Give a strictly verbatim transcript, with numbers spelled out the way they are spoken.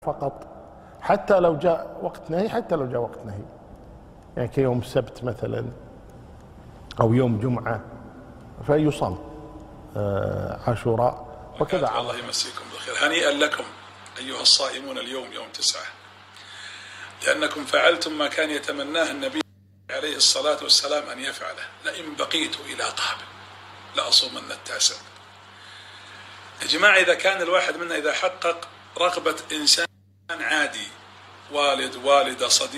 فقط، حتى لو جاء وقت نهي حتى لو جاء وقت نهي، يعني كيوم السبت مثلا أو يوم جمعة فيصام عاشوراء وكذا. الله يمسيكم بالخير، هنيئا لكم أيها الصائمون اليوم يوم تسعة، لأنكم فعلتم ما كان يتمناه النبي عليه الصلاة والسلام أن يفعله: لئن بقيت إلى طاب لأصومن التاسع. يا جماعة، إذا كان الواحد منا إذا حقق رغبة إنسان عادي، والد والدة صديق